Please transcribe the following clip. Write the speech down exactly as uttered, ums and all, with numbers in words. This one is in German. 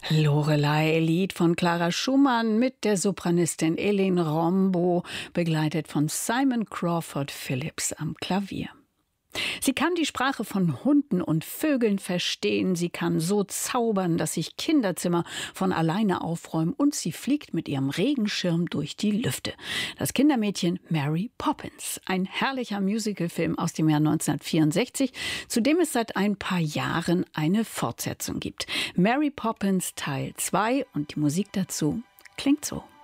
Lorelei, Lied von Clara Schumann mit der Sopranistin Eileen Rombo, begleitet von Simon Crawford Phillips am Klavier. Sie kann die Sprache von Hunden und Vögeln verstehen, sie kann so zaubern, dass sich Kinderzimmer von alleine aufräumen, und sie fliegt mit ihrem Regenschirm durch die Lüfte. Das Kindermädchen Mary Poppins, ein herrlicher Musicalfilm aus dem Jahr neunzehnhundertvierundsechzig, zu dem es seit ein paar Jahren eine Fortsetzung gibt. Mary Poppins Teil zwei, und die Musik dazu klingt so.